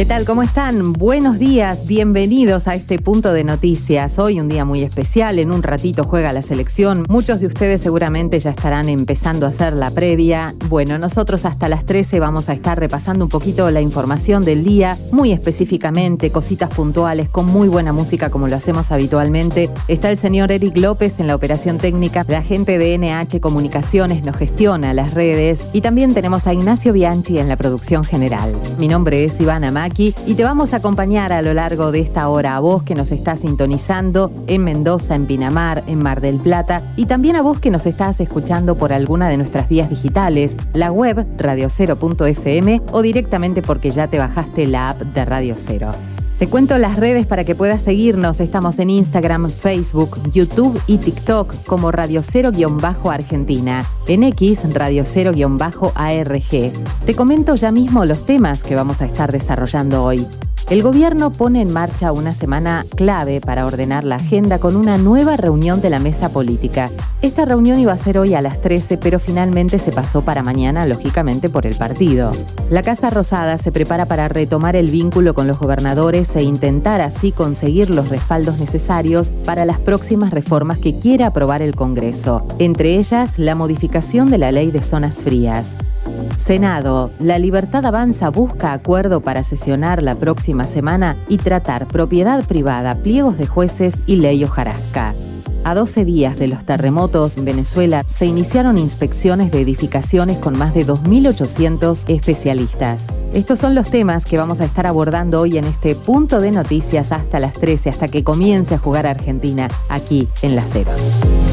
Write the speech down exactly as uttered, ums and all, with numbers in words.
¿Qué tal? ¿Cómo están? Buenos días, bienvenidos a este punto de noticias. Hoy un día muy especial, en un ratito juega la selección. Muchos de ustedes seguramente ya estarán empezando a hacer la previa. Bueno, nosotros hasta las trece vamos a estar repasando un poquito la información del día, muy específicamente, cositas puntuales, con muy buena música como lo hacemos habitualmente. Está el señor Eric López en la operación técnica, la gente de N H Comunicaciones nos gestiona las redes y también tenemos a Ignacio Bianchi en la producción general. Mi nombre es Ivana Maki y te vamos a acompañar a lo largo de esta hora, a vos que nos estás sintonizando en Mendoza, en Pinamar, en Mar del Plata, y también a vos que nos estás escuchando por alguna de nuestras vías digitales, la web radio cero punto efe eme o directamente porque ya te bajaste la app de Radio Cero. Te cuento las redes para que puedas seguirnos. Estamos en Instagram, Facebook, YouTube y TikTok como Radio Cero-Argentina. En X, Radio Cero-A R G. Te comento ya mismo los temas que vamos a estar desarrollando hoy. El gobierno pone en marcha una semana clave para ordenar la agenda con una nueva reunión de la mesa política. Esta reunión iba a ser hoy a las trece, pero finalmente se pasó para mañana, lógicamente por el partido. La Casa Rosada se prepara para retomar el vínculo con los gobernadores e intentar así conseguir los respaldos necesarios para las próximas reformas que quiera aprobar el Congreso, entre ellas la modificación de la ley de zonas frías. Senado, La Libertad Avanza busca acuerdo para sesionar la próxima semana y tratar propiedad privada, pliegos de jueces y ley hojarasca. A doce días de los terremotos en Venezuela se iniciaron inspecciones de edificaciones con más de dos mil ochocientos especialistas. Estos son los temas que vamos a estar abordando hoy en este punto de noticias hasta las trece, hasta que comience a jugar Argentina aquí en La Cero.